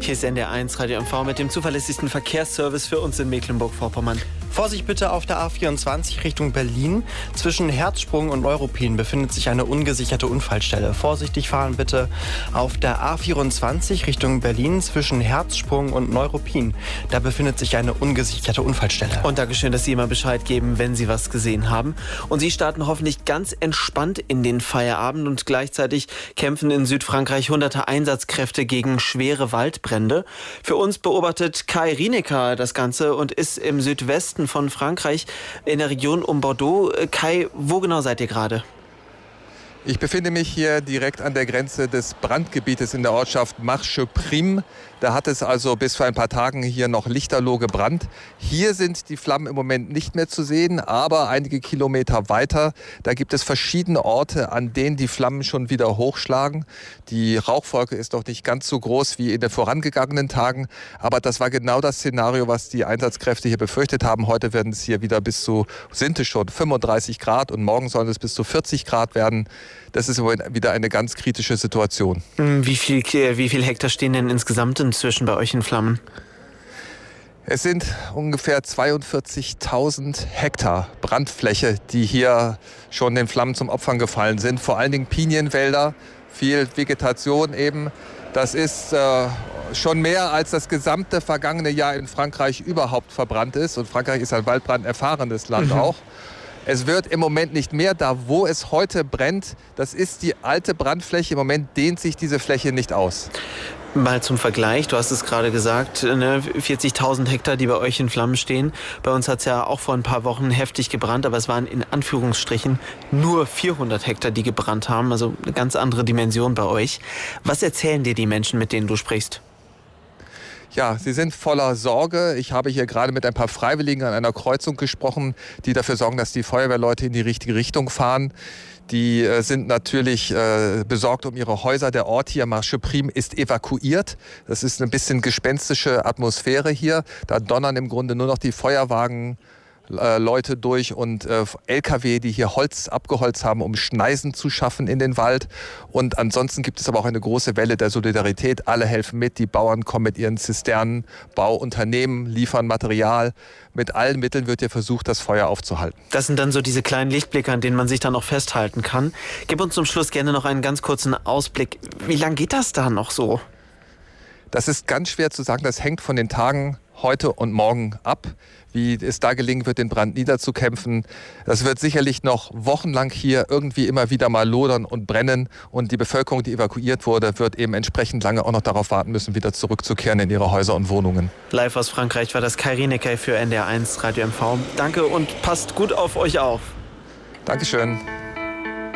Hier ist NDR1 Radio MV mit dem zuverlässigsten Verkehrsservice für uns in Mecklenburg-Vorpommern. Vorsicht bitte auf der A24 Richtung Berlin. Zwischen Herzsprung und Neuruppin befindet sich eine ungesicherte Unfallstelle. Vorsichtig fahren bitte auf der A24 Richtung Berlin zwischen Herzsprung und Neuruppin. Da befindet sich eine ungesicherte Unfallstelle. Und Dankeschön, dass Sie immer Bescheid geben, wenn Sie was gesehen haben. Und Sie starten hoffentlich ganz entspannt in den Feierabend und gleichzeitig kämpfen in Südfrankreich hunderte Einsatzkräfte gegen schwere Waldbrände. Für uns beobachtet Kai Rienecker das Ganze und ist im Südwesten von Frankreich in der Region um Bordeaux. Kai, wo genau seid ihr gerade? Ich befinde mich hier direkt an der Grenze des Brandgebietes in der Ortschaft Marcheprime. Da hat es also bis vor ein paar Tagen hier noch lichterloh gebrannt. Hier sind die Flammen im Moment nicht mehr zu sehen, aber einige Kilometer weiter, da gibt es verschiedene Orte, an denen die Flammen schon wieder hochschlagen. Die Rauchwolke ist noch nicht ganz so groß wie in den vorangegangenen Tagen, aber das war genau das Szenario, was die Einsatzkräfte hier befürchtet haben. Heute werden es hier wieder sind es schon 35 Grad und morgen sollen es bis zu 40 Grad werden. Das ist wieder eine ganz kritische Situation. Wie viel Hektar stehen denn insgesamt inzwischen bei euch in Flammen? Es sind ungefähr 42.000 Hektar Brandfläche, die hier schon den Flammen zum Opfer gefallen sind. Vor allen Dingen Pinienwälder, viel Vegetation eben. Das ist schon mehr als das gesamte vergangene Jahr in Frankreich überhaupt verbrannt ist. Und Frankreich ist ein waldbranderfahrenes Land auch. Es wird im Moment nicht mehr. Da, wo es heute brennt, das ist die alte Brandfläche. Im Moment dehnt sich diese Fläche nicht aus. Mal zum Vergleich, du hast es gerade gesagt, 40.000 Hektar, die bei euch in Flammen stehen. Bei uns hat es ja auch vor ein paar Wochen heftig gebrannt, aber es waren in Anführungsstrichen nur 400 Hektar, die gebrannt haben. Also eine ganz andere Dimension bei euch. Was erzählen dir die Menschen, mit denen du sprichst? Ja, sie sind voller Sorge. Ich habe hier gerade mit ein paar Freiwilligen an einer Kreuzung gesprochen, die dafür sorgen, dass die Feuerwehrleute in die richtige Richtung fahren. Die sind natürlich besorgt um ihre Häuser. Der Ort hier, Marcheprime, ist evakuiert. Das ist eine bisschen gespenstische Atmosphäre hier. Da donnern im Grunde nur noch die Feuerwagen Leute durch und LKW, die hier Holz abgeholzt haben, um Schneisen zu schaffen in den Wald. Und ansonsten gibt es aber auch eine große Welle der Solidarität. Alle helfen mit. Die Bauern kommen mit ihren Zisternen, Bauunternehmen liefern Material. Mit allen Mitteln wird hier versucht, das Feuer aufzuhalten. Das sind dann so diese kleinen Lichtblicke, an denen man sich dann auch festhalten kann. Gib uns zum Schluss gerne noch einen ganz kurzen Ausblick. Wie lange geht das da noch so? Das ist ganz schwer zu sagen. Das hängt von den Tagen heute und morgen ab, wie es da gelingen wird, den Brand niederzukämpfen. Das wird sicherlich noch wochenlang hier irgendwie immer wieder mal lodern und brennen. Und die Bevölkerung, die evakuiert wurde, wird eben entsprechend lange auch noch darauf warten müssen, wieder zurückzukehren in ihre Häuser und Wohnungen. Live aus Frankreich war das Kai Rienecker für NDR1 Radio MV. Danke und passt gut auf euch auf. Dankeschön.